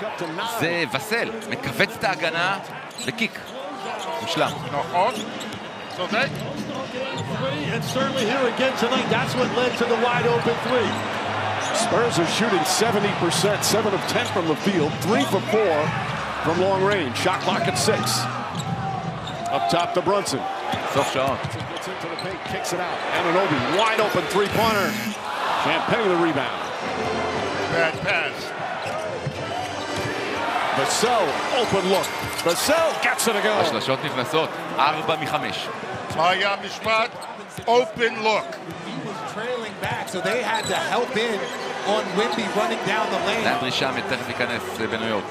זה וסל, מכווץ את ההגנה וקיק. מושלם. נכון. צודק. And certainly here again tonight, that's what led to the wide open three. Spurs are shooting 70%, 7 of 10 from the field, 3 for 4 from long range. Shot clock at 6. Up top to Brunson. סוף שעון. Gets into the paint, kicks it out. Anunoby, wide open three-pointer. Champagne the rebound. Bad pass. Vassell, open look. Vassell gets it to go. השלשות נכנסות, 4 מ-5. מה היה המשפט? Open look. He was trailing back, so they had to help in on Wemby running down the lane. לאן דרישה תכף ייכנס בניו יורק.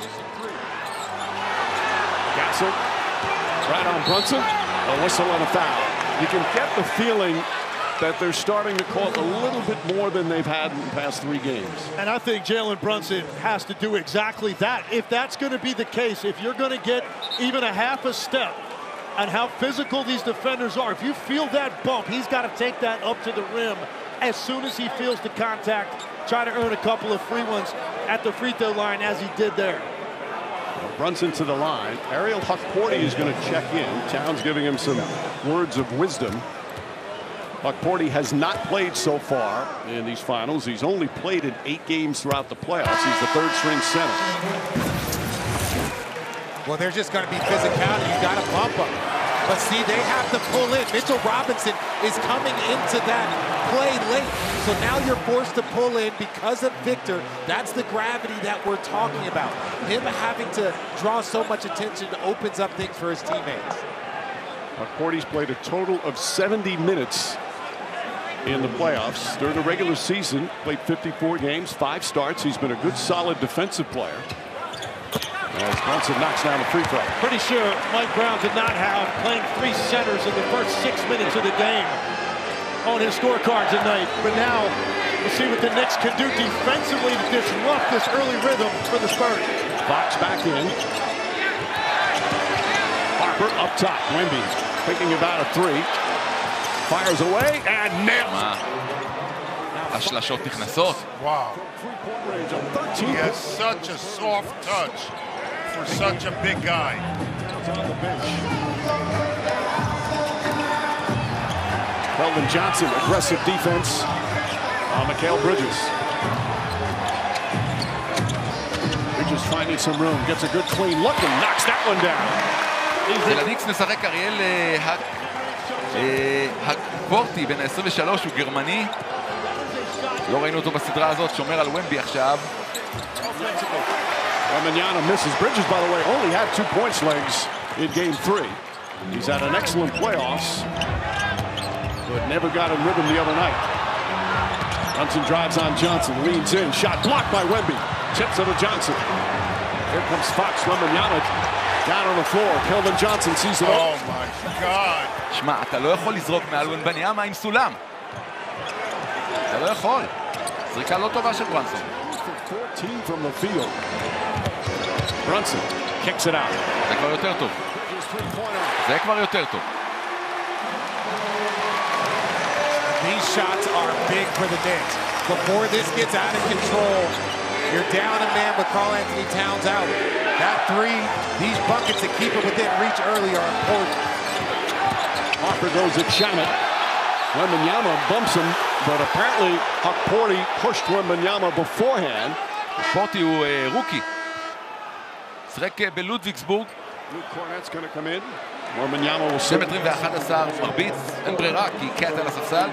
Gasol, right on Brunson. A whistle and a foul. You can get the feeling that they're starting to call it a little bit more than they've had in the past 3 games. And I think Jalen Brunson has to do exactly that. If that's going to be the case, if you're going to get even a half a step on how physical these defenders are, if you feel that bump, he's got to take that up to the rim as soon as he feels the contact, try to earn a couple of free ones at the free throw line as he did there. Brunson to the line. Ariel Hukporti is going to check in. Towns giving him some words of wisdom. Hukporti has not played so far in these finals. He's only played in 8 games throughout the playoffs. He's the 3rd-string center. Well, there's just going to be physicality. You got to bump them. But see, they have to pull in. Mitchell Robinson is coming into that play late. So now you're forced to pull in because of Victor. That's the gravity that we're talking about. Him having to draw so much attention opens up things for his teammates. Hukporti's played a total of 70 minutes in the playoffs. During the regular season, played 54 games, 5 starts. He's been a good, solid defensive player. As Brunson knocks down the free throw. Pretty sure Mike Brown did not have playing 3 centers in the first 6 minutes of the game on his scorecard tonight. But now we'll see what the Knicks can do defensively to disrupt this early rhythm for the Spurs. Fox back in. Harper up top. Wemby thinking about a 3. Fires away and nails it. השלשות נכנסות. Wow. He has such a soft touch for such a big guy. On the bench. Keldon Johnson, aggressive defense on Mikal Bridges. Bridges finding some room, gets a good clean look and knocks that one down. לניקס משחק אריאל הקפורטי, בן ה-23, הוא גרמני. לא ראינו אותו בסדרה הזאת, שומר על ומבי עכשיו. Wembanyama misses. Bridges, by the way, only had 2 points legs in game 3. He's had an excellent playoffs, but never got in rhythm the other night. Brunson drives on Johnson, leans in, shot blocked by Wemby. Chips it to Johnson. Here comes Fox. Wembanyama down on the floor. Keldon Johnson sees it. Oh my God. שמע, אתה לא יכול לזרוק מעל ומבניאמה עם סולם. אתה לא יכול. זריקה לא טובה של ברנסון. 14 from the field. Brunson kicks it out. זה כבר יותר טוב. זה כבר יותר טוב. These shots are big for the Knicks. Before this gets out of control, you're down a man with Karl Anthony Towns out. That 3, these buckets that keep it within reach early are important. Harper goes at Shamet. Wembanyama bumps him, but apparently Hukporti pushed Wembanyama beforehand. פורטי הוא רוקי. שחק בלודוויגסבורג. Luke Cornett's going to come in. Wembanyama will 2 sit. מטרים ו-11 מרביץ, אין ברירה כי קאט על הספסל.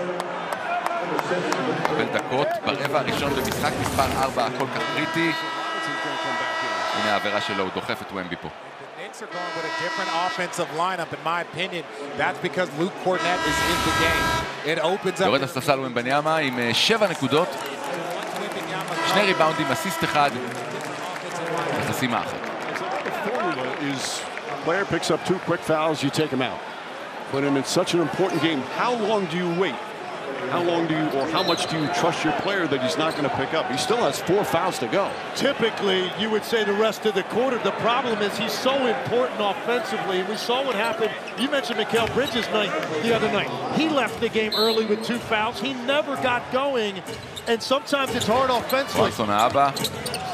קבל דקות ברבע הראשון במשחק מספר 4 הכל כך קריטי. הנה העבירה שלו, הוא דוחף את ומבי פה. Knicks are going with a different offensive lineup, in my opinion. That's because Luke Cornett is in the game. It opens up. יורד הספסל ומבניאמה עם 7 נקודות, 2 ריבאונדים, אסיסט 1, וחסימה אחת. The formula is player picks up 2 quick fouls, you take him out. But in such an important game, how long do you wait? How long do you, or how much do you trust your player that he's not going to pick up? He still has 4 fouls to go. Typically, you would say the rest of the quarter. The problem is he's so important offensively. We saw what happened. You mentioned Mikal Bridges the other night. He left the game early with 2 fouls. He never got going, and sometimes it's hard offensively. ברנסון האבא.